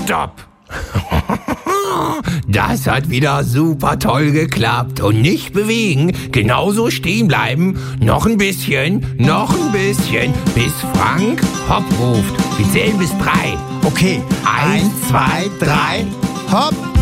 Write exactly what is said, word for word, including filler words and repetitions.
Stopp! Das hat wieder super toll geklappt. Und nicht bewegen, genauso stehen bleiben. Noch ein bisschen, noch ein bisschen, bis Frank Hopp ruft. Wir zählen bis drei. Okay, eins, zwei, drei, hopp!